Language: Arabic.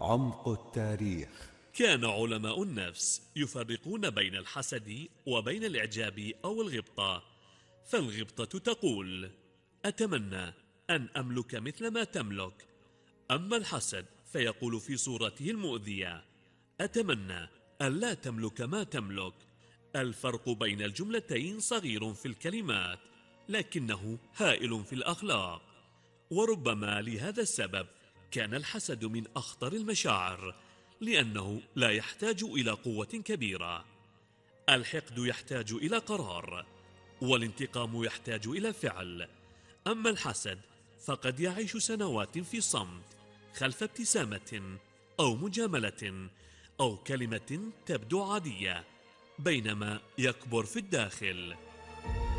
عمق التاريخ. كان علماء النفس يفرقون بين الحسد وبين الإعجاب أو الغبطة. فالغبطة تقول: أتمنى أن أملك مثل ما تملك. أما الحسد فيقول في صورته المؤذية: أتمنى أن لا تملك ما تملك. الفرق بين الجملتين صغير في الكلمات، لكنه هائل في الأخلاق. وربما لهذا السبب كان الحسد من أخطر المشاعر، لأنه لا يحتاج إلى قوة كبيرة. الحقد يحتاج إلى قرار، والانتقام يحتاج إلى فعل. أما الحسد فقد يعيش سنوات في صمت، خلف ابتسامة أو مجاملة أو كلمة تبدو عادية، بينما يكبر في الداخل.